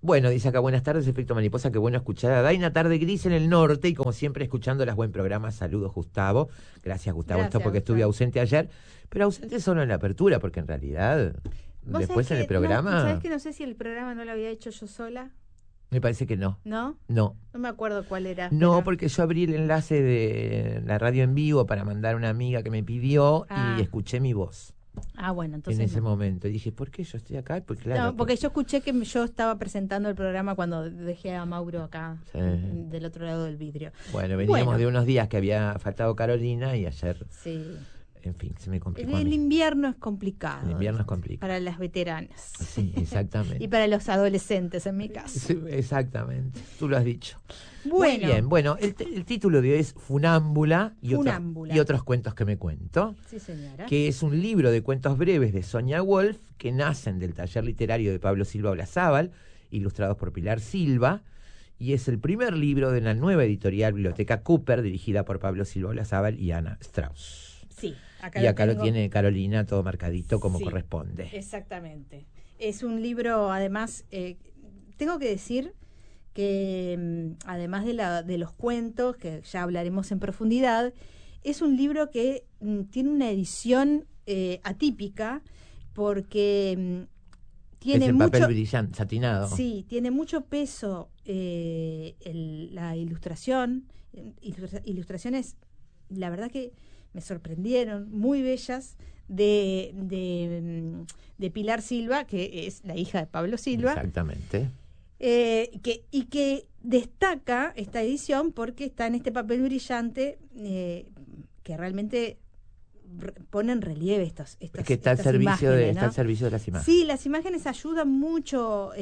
Bueno, dice acá, buenas tardes, Efecto Mariposa, qué bueno escuchar a Daina, tarde gris en el norte y como siempre escuchando las buen programas. Saludos, Gustavo. Gracias, Gustavo. Gracias, Esto porque Gustavo. estuve ausente ayer, pero ausente solo en la apertura, porque en realidad después en el programa ¿Sabés que no sé si el programa no lo había hecho yo sola? me parece que no. ¿No? No. No me acuerdo cuál era. No, pero... porque yo abrí el enlace de la radio en vivo para mandar a una amiga que me pidió y escuché mi voz. Bueno, entonces en ese momento. Y dije, ¿por qué yo estoy acá? Pues claro, no, porque yo escuché que yo estaba presentando el programa cuando dejé a Mauro acá, sí, del otro lado del vidrio. Bueno, veníamos de unos días que había faltado Carolina y ayer... Sí. En fin, se me complicó. El invierno es complicado. El invierno es complicado. Para las veteranas. Sí, exactamente. Y para los adolescentes, en mi caso. Sí, exactamente, tú lo has dicho. Bueno. Muy bien, bueno, el título de hoy es Funámbula y otros cuentos que me cuento. Sí, señora. Que es un libro de cuentos breves de Sonia Wolf que nacen del taller literario de Pablo Silva Olazábal, ilustrados por Pilar Silva. Y es el primer libro de la nueva editorial Biblioteca Cooper, dirigida por Pablo Silva Olazábal y Ana Strauss. Sí, acá lo tiene Carolina todo marcadito como corresponde. Exactamente. Es un libro, además, tengo que decir que además de los cuentos, que ya hablaremos en profundidad, es un libro que tiene una edición atípica porque tiene es papel brillante, satinado. Sí, tiene mucho peso la ilustración. Ilustraciones, la verdad que me sorprendieron, muy bellas, de Pilar Silva, que es la hija de Pablo Silva. Exactamente. Que destaca esta edición porque está en este papel brillante que realmente pone en relieve estas que está al servicio imágenes, de, ¿no? está al servicio de las imágenes. Sí, las imágenes ayudan mucho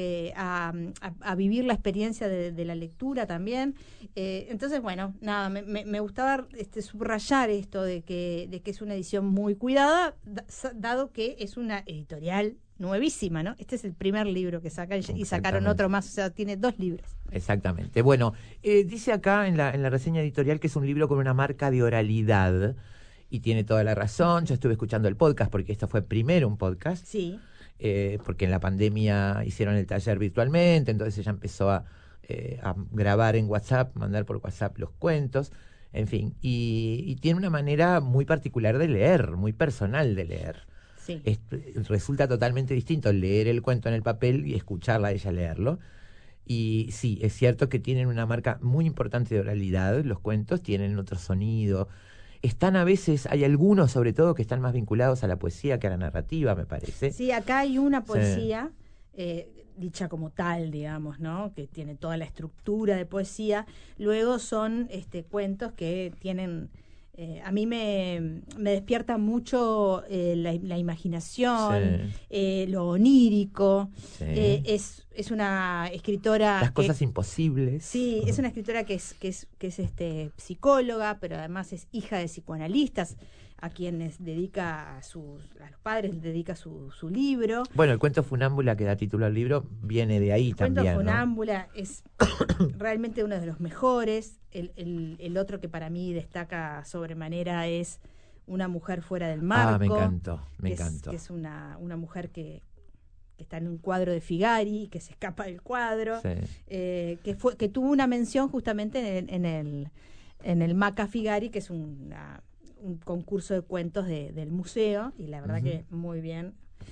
a vivir la experiencia de la lectura también. Entonces, bueno, nada, me gustaba subrayar esto de que es una edición muy cuidada, dado que es una editorial nuevísima, ¿no? Este es el primer libro que sacan y sacaron otro más, o sea, tiene 2 libros. Exactamente. Bueno, dice acá en la reseña editorial que es un libro con una marca de oralidad. Y tiene toda la razón. Yo estuve escuchando el podcast porque esto fue primero un podcast. Sí. Porque en la pandemia hicieron el taller virtualmente, entonces ella empezó a grabar en WhatsApp, mandar por WhatsApp los cuentos, en fin. Y tiene una manera muy particular de leer, muy personal de leer. Sí. Resulta totalmente distinto leer el cuento en el papel y escucharla a ella leerlo. Y sí, es cierto que tienen una marca muy importante de oralidad, los cuentos tienen otro sonido. Están a veces, hay algunos sobre todo que están más vinculados a la poesía que a la narrativa, me parece. Sí, acá hay una poesía dicha como tal, digamos, ¿no? Que tiene toda la estructura de poesía. Luego son cuentos que tienen... a mí me despierta mucho la imaginación, lo onírico. Sí. Es una escritora... Las cosas imposibles. Sí, es una escritora que es psicóloga, pero además es hija de psicoanalistas, a quienes dedica a los padres les dedica su libro. Bueno, el cuento Funámbula que da título al libro viene de ahí también. El cuento Funámbula, ¿no? Es realmente uno de los mejores. El otro que para mí destaca sobremanera es Una mujer fuera del marco. Me encantó. Que es una mujer que está en un cuadro de Figari, que se escapa del cuadro, sí. que tuvo una mención justamente en el Maca Figari, que es un concurso de cuentos del museo, y la verdad que muy bien.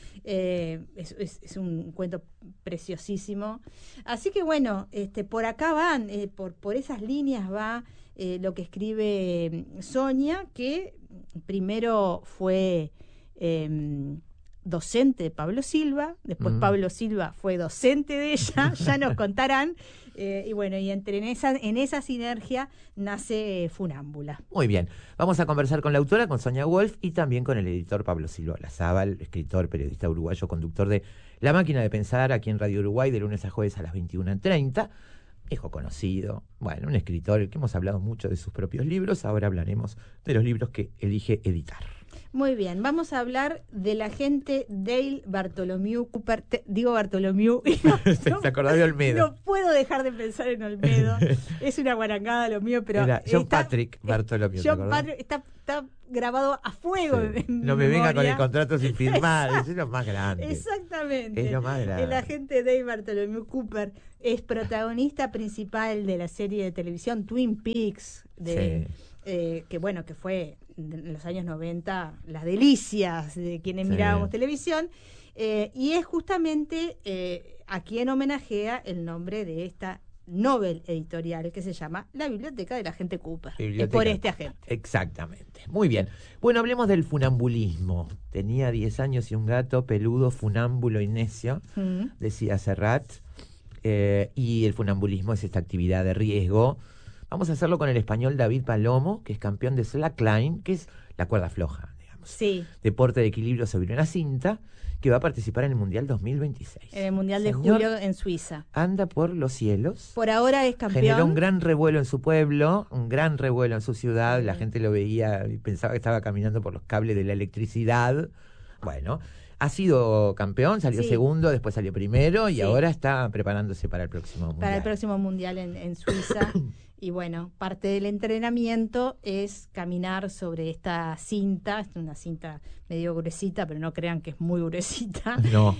Es un cuento preciosísimo. Así que bueno, por acá van, por esas líneas va lo que escribe Sonia, que primero fue docente de Pablo Silva, después Pablo Silva fue docente de ella, ya nos contarán, y bueno, y en esa sinergia nace Funámbula. Muy bien, vamos a conversar con la autora, con Sonia Wolf, y también con el editor Pablo Silva Olazábal, escritor, periodista uruguayo, conductor de La Máquina de Pensar, aquí en Radio Uruguay, de lunes a jueves a las 21:30, viejo conocido, bueno, un escritor que hemos hablado mucho de sus propios libros, ahora hablaremos de los libros que elige editar. Muy bien, vamos a hablar del agente Dale Bartholomew Cooper. Digo Bartholomew. ¿Te acordás de Olmedo? No puedo dejar de pensar en Olmedo. Es una guarangada lo mío, pero... Era John Patrick Bartholomew. John Patrick está grabado a fuego. Sí. No me venga con el contrato sin firmar, es lo más grande. Exactamente. Es lo más grande. El agente Dale Bartholomew Cooper es protagonista principal de la serie de televisión Twin Peaks, que bueno, que fue en los años 90 las delicias de quienes mirábamos televisión, y es justamente a quien homenajea el nombre de esta novel editorial que se llama La Biblioteca del Agente Cooper. Es por este agente. Exactamente. Muy bien. Bueno, hablemos del funambulismo. Tenía 10 años y un gato peludo, funámbulo y necio, decía Serrat. Y el funambulismo es esta actividad de riesgo. Vamos a hacerlo con el español David Palomo, que es campeón de slackline, que es la cuerda floja, digamos. Sí. Deporte de equilibrio sobre una cinta, que va a participar en el Mundial 2026. En el Mundial de julio en Suiza. Anda por los cielos. Por ahora es campeón. Generó un gran revuelo en su pueblo, un gran revuelo en su ciudad. La gente lo veía y pensaba que estaba caminando por los cables de la electricidad. Bueno, ha sido campeón, salió segundo, después salió primero y ahora está preparándose para el próximo Mundial. Para el próximo Mundial en Suiza. Y bueno, parte del entrenamiento es caminar sobre esta cinta, es una cinta medio gruesita, pero no crean que es muy gruesita, no.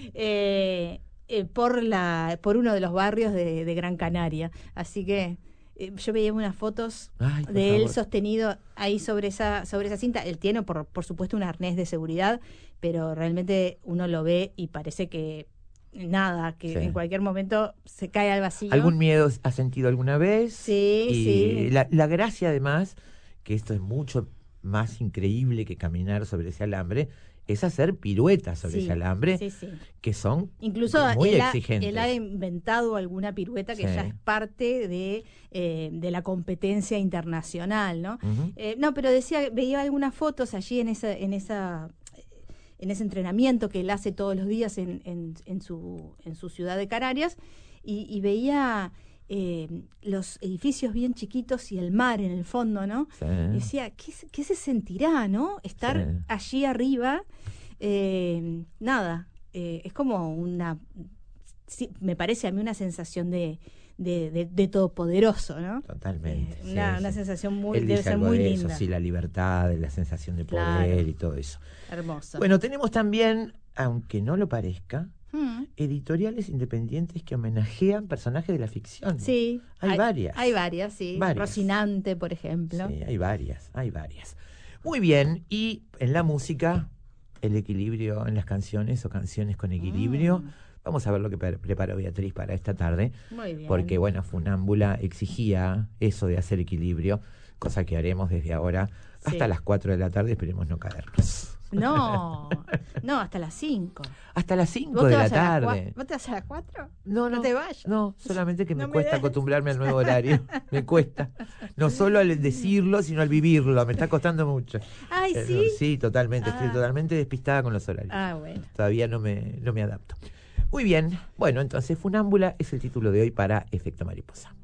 Por uno de los barrios de Gran Canaria. Así que yo veía unas fotos de él sostenido ahí sobre esa cinta. Él tiene, por supuesto, un arnés de seguridad, pero realmente uno lo ve y parece que en cualquier momento se cae al vacío. ¿Algún miedo has sentido alguna vez? Sí. La gracia, además, que esto es mucho más increíble que caminar sobre ese alambre, es hacer piruetas sobre ese alambre, que son incluso muy exigentes. Él ha inventado alguna pirueta que ya es parte de la competencia internacional, ¿no? No, pero veía algunas fotos allí en ese entrenamiento que él hace todos los días en su ciudad de Canarias, y veía los edificios bien chiquitos y el mar en el fondo, ¿no? Y decía, ¿qué se sentirá, no? Estar allí arriba, es como me parece a mí una sensación de todopoderoso, ¿no? Totalmente. Una sensación debe ser muy linda. Eso, sí, la libertad, la sensación de poder y todo eso. Hermoso. Bueno, tenemos también, aunque no lo parezca, editoriales independientes que homenajean personajes de la ficción. Sí. Hay varias. Hay varias, sí. Rocinante, por ejemplo. Sí, hay varias. Muy bien, y en la música, el equilibrio en las canciones o canciones con equilibrio. Vamos a ver lo que preparó Beatriz para esta tarde. Muy bien. Porque, bueno, Funámbula exigía eso de hacer equilibrio, cosa que haremos desde ahora hasta las 4 de la tarde, esperemos no caernos. No, hasta las 5. Hasta las 5 de la tarde. ¿Vos te vas a las 4? No te vayas. No, solamente que me cuesta acostumbrarme al nuevo horario. Me cuesta. No solo al decirlo, sino al vivirlo. Me está costando mucho. Ay, ¿sí? Sí, totalmente. Estoy totalmente despistada con los horarios. Bueno. Todavía no me adapto. Muy bien. Bueno, entonces Funámbula es el título de hoy para Efecto Mariposa.